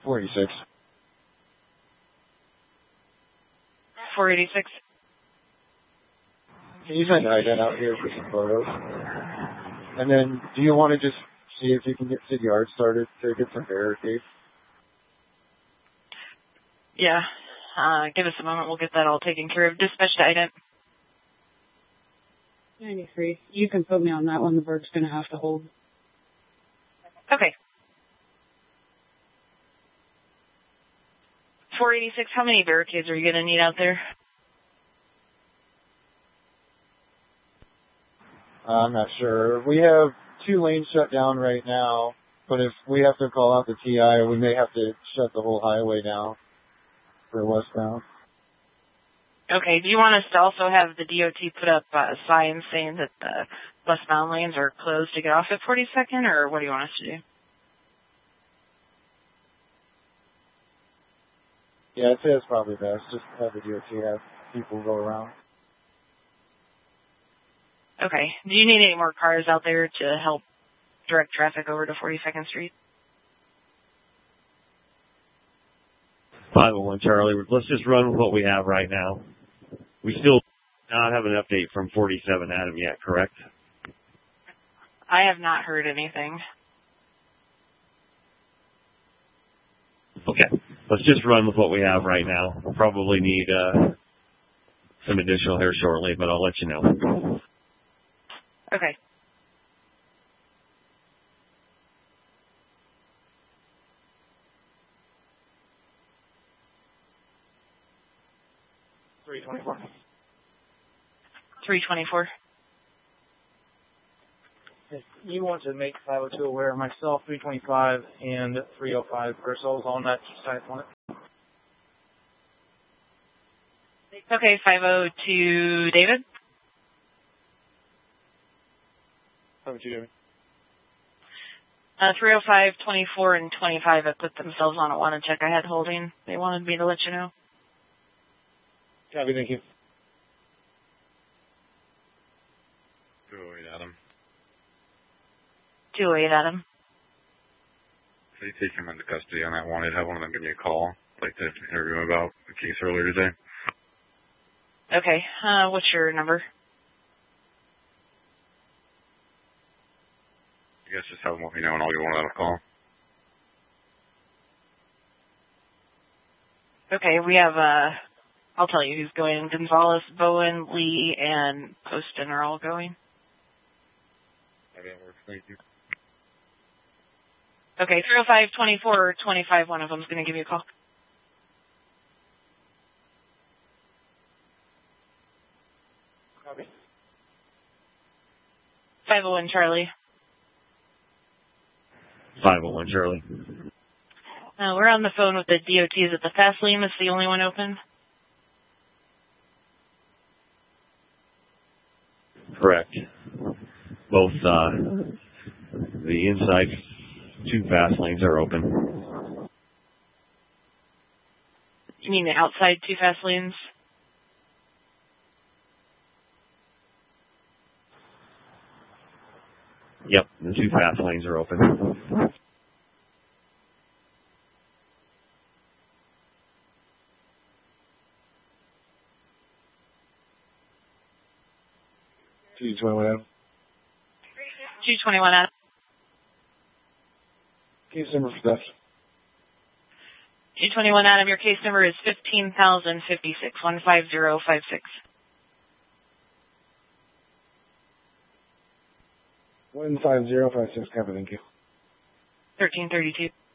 486. 486. Can you send IDEN out here for some photos? And then, do you want to just see if you can get City Yard started to get some barricades? Yeah. Give us a moment. We'll get that all taken care of. Dispatch to IDEN. 93. You can put me on that one. The bird's going to have to hold. Okay. 486, how many barricades are you going to need out there? I'm not sure. We have 2 lanes shut down right now, but if we have to call out the TI, we may have to shut the whole highway down for westbound. Okay, do you want us to also have the DOT put up signs saying that the westbound lanes are closed to get off at 42nd, or what do you want us to do? Yeah, I'd say that's probably best. Just have the DOT have people go around. Okay. Do you need any more cars out there to help direct traffic over to 42nd Street? 501 Charlie, let's just run with what we have right now. We still not have an update from 47 Adam yet, correct? I have not heard anything. Okay. Let's just run with what we have right now. We'll probably need some additional here shortly, but I'll let you know. Okay. $324. 324. If you want to make 502 aware of myself, 325 and 305 Griswold's on that side on it. Okay, 502 David. 502 David. 305, 24, and 25 have put themselves on a wanted check I had holding. They wanted me to let you know. Copy, thank you. 208 Adam. 208 Adam. So you take him into custody on that wanted. Have one of them give me a call. I'd like to interview him about the case earlier today. Okay, what's your number? You guys just have him let me know and I'll give one of them a call. Okay, we have, I'll tell you who's going. Gonzalez, Bowen, Lee, and Poston are all going. Okay, that works. Thank you. Okay, 305, 24, or 25, one of them's going to give you a call. Copy. 501 Charlie. 501 Charlie. We're on the phone with the DOTs at the fast lane. That's the only one open. Correct. Both the inside 2 fast lanes are open. You mean the outside 2 fast lanes? Yep, the 2 fast lanes are open. $221 Adam. 221 Adam. Case number for theft. 221 Adam, your case number is 15,056, 15056. 15056, copy, thank you. 1332.